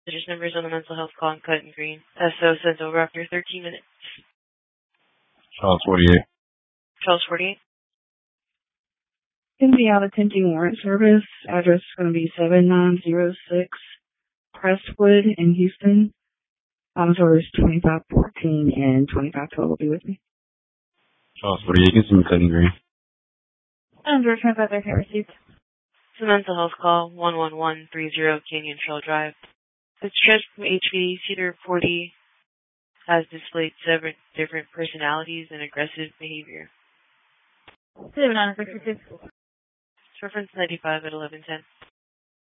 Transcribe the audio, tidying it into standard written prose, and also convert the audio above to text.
Digit numbers on the mental health call and cut and green. SO sent over after 13 minutes. Charles 48. Charles 48. Going to be out attending warrant service. Address is going to be 7906 Crestwood in Houston. Officers 2514 and 2512 will be with me. Charles 48. Get some cut and green. Under 25 received. It's a mental health call, 11130 Canyon Trail Drive. The stretch from HV Cedar 40 has displayed several different personalities and aggressive behavior. 7966. Reference 95 at 1110.